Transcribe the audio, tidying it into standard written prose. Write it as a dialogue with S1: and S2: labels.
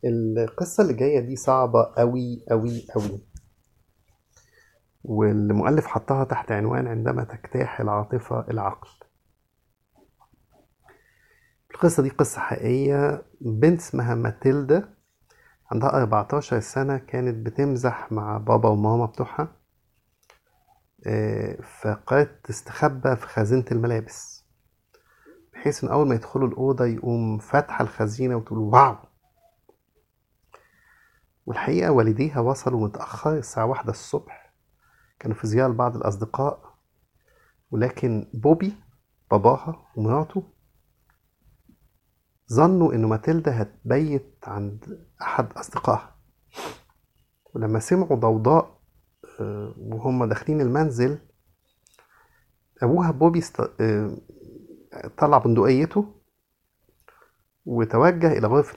S1: القصة اللي جاية دي صعبة أوي أوي أوي، والمؤلف حطها تحت عنوان عندما تجتاح العاطفة العقل. القصة دي قصة حقيقية. بنت اسمها ماتيلدا عندها 14 سنة، كانت بتمزح مع بابا وماما بتوعها. فقالت تستخبى في خزينة الملابس، بحيث ان اول ما يدخلوا الأوضة يقوم فاتحة الخزينة وتقول واو. والحقيقة والديها وصلوا متأخر الساعة 1 الصبح، كانوا في زيارة لبعض الأصدقاء. ولكن بوبي باباها ومراته ظنوا إنه ماتيلدا هتبيت عند أحد أصدقائها. ولما سمعوا ضوضاء وهم داخلين المنزل، أبوها بوبي طلع بندقيته وتوجه إلى غرفة